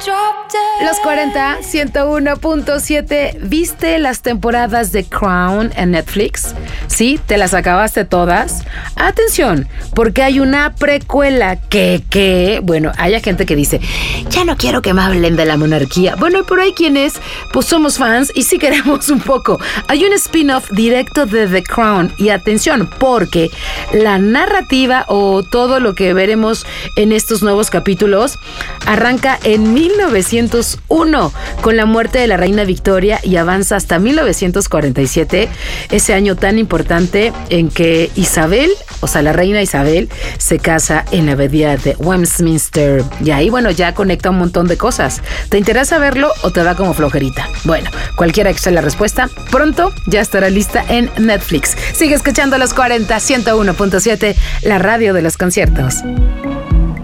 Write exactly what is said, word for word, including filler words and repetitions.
Los cuarenta, ciento uno punto siete. ¿Viste las temporadas de Crown en Netflix? ¿Sí? ¿Te las acabaste todas? Atención, porque hay una precuela que, que, bueno, hay gente que dice, ya no quiero que me hablen de la monarquía. Bueno, pero hay quienes, pues somos fans y sí queremos un poco. Hay un spin-off directo de The Crown y atención, porque la narrativa o todo lo que veremos en estos nuevos capítulos arranca en mil novecientos uno con la muerte de la reina Victoria y avanza hasta mil novecientos cuarenta y siete, ese año tan importante en que Isabel, o sea la reina Isabel, se casa en la abadía de Westminster. Y ahí, bueno, ya conecta un montón de cosas. ¿Te interesa verlo o te da como flojerita? Bueno, cualquiera que sea la respuesta, pronto ya estará lista en Netflix. Sigue escuchando Los cuarenta, ciento uno punto siete, la radio de los conciertos.